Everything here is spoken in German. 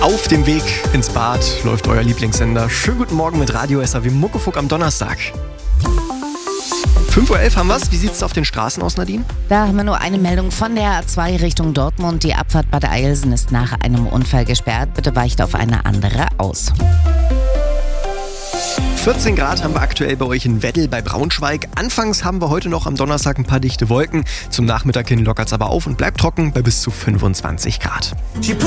Auf dem Weg ins Bad läuft euer Lieblingssender. Schönen guten Morgen mit Radio SAW Muckefuck am Donnerstag. 5:11 Uhr haben wir's. Wie sieht's auf den Straßen aus, Nadine? Da haben wir nur eine Meldung von der A2 Richtung Dortmund. Die Abfahrt Bad Eilsen ist nach einem Unfall gesperrt. Bitte weicht auf eine andere aus. 14 Grad haben wir aktuell bei euch in Weddel bei Braunschweig. Anfangs haben wir heute noch am Donnerstag ein paar dichte Wolken. Zum Nachmittag hin lockert's aber auf und bleibt trocken bei bis zu 25 Grad.